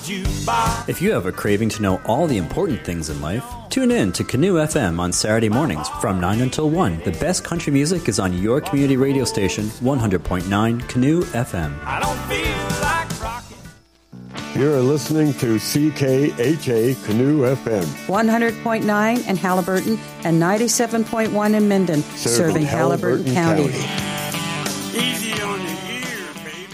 jukebox. If you have a craving to know all the important things in life, tune in to Canoe FM on Saturday mornings from 9 until 1. The best country music is on your community radio station, 100.9 Canoe FM. I don't feel like rocking. You're listening to CKHA Canoe FM. 100.9 in Haliburton and 97.1 in Minden, serving Haliburton County. Easy on the ear, baby.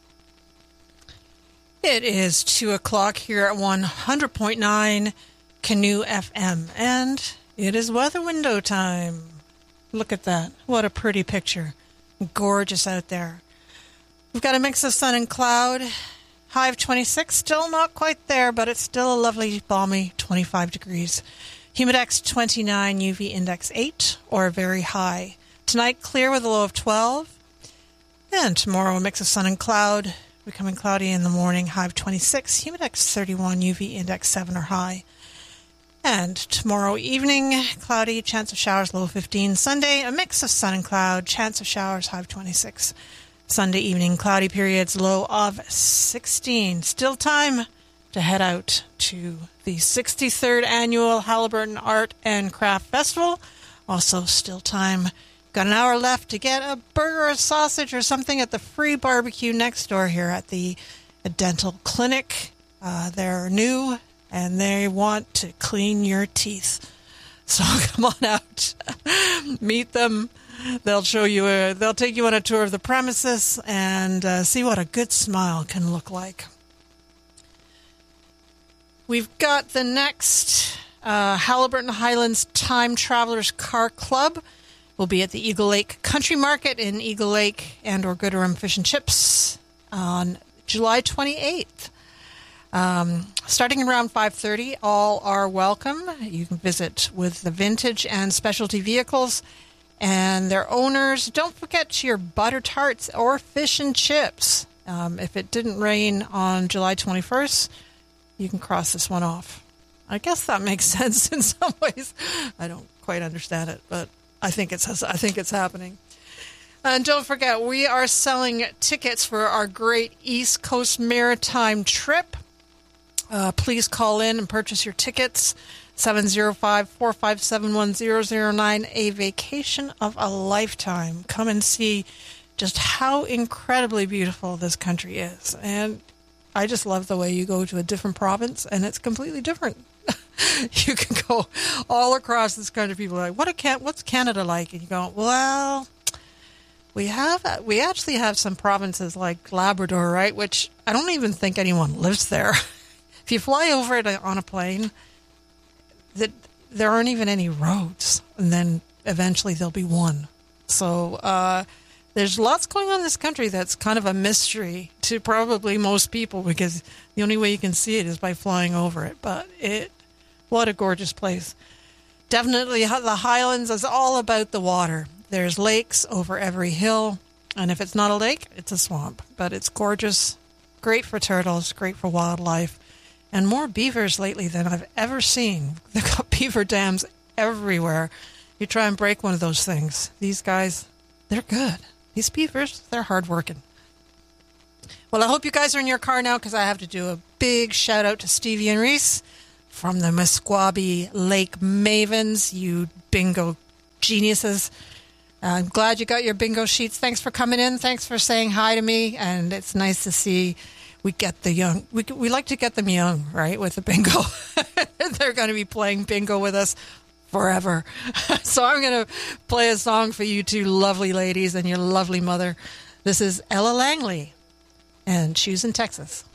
It is 2 o'clock here at 100.9 Canoe FM, and it is weather window time. Look at that. What a pretty picture. Gorgeous out there. We've got a mix of sun and cloud. High of 26, still not quite there, but it's still a lovely, balmy 25 degrees. Humidex 29, UV index 8, or very high. Tonight, clear with a low of 12. And tomorrow, a mix of sun and cloud, becoming cloudy in the morning, high of 26, Humidex 31, UV index 7 or high. And tomorrow evening, cloudy, chance of showers, low of 15. Sunday, a mix of sun and cloud, chance of showers, high of 26. Sunday evening, cloudy periods, low of 16. Still time to head out to the 63rd Annual Haliburton Art and Craft Festival. Also, still time. Got an hour left to get a burger or a sausage or something at the free barbecue next door here at the dental clinic. They're new and they want to clean your teeth. So come on out, meet them. They'll show you, they'll take you on a tour of the premises and see what a good smile can look like. We've got the next Haliburton Highlands Time Travelers Car Club. We'll be at the Eagle Lake Country Market in Eagle Lake and or Gooderham Fish and Chips on July 28th. Starting around 5:30, all are welcome. You can visit with the vintage and specialty vehicles and their owners. Don't forget your butter tarts or fish and chips. If it didn't rain on July 21st, you can cross this one off. I guess that makes sense in some ways. I don't quite understand it, but I think it's happening. And don't forget, we are selling tickets for our great East Coast Maritime trip. Please call in and purchase your tickets. 705-457-1009, a vacation of a lifetime. Come and see just how incredibly beautiful this country is. And I just love the way you go to a different province and it's completely different. You can go all across this country. People are like, what's Canada like? And you go, well, we actually have some provinces like Labrador, right? Which I don't even think anyone lives there. If you fly over it on a plane, there aren't even any roads, and then eventually there'll be one. So there's lots going on in this country that's kind of a mystery to probably most people because the only way you can see it is by flying over it. But what a gorgeous place. Definitely the Highlands is all about the water. There's lakes over every hill, and if it's not a lake, it's a swamp. But it's gorgeous, great for turtles, great for wildlife. And more beavers lately than I've ever seen. They've got beaver dams everywhere. You try and break one of those things. These guys, they're good. These beavers, they're hardworking. Well, I hope you guys are in your car now because I have to do a big shout out to Stevie and Reese from the Mesquabi Lake Mavens, you bingo geniuses. I'm glad you got your bingo sheets. Thanks for coming in. Thanks for saying hi to me. And it's nice to see we get the young. We like to get them young, right, with the bingo. They're going to be playing bingo with us forever. So I'm going to play a song for you two lovely ladies and your lovely mother. This is Ella Langley and Shoes in Texas.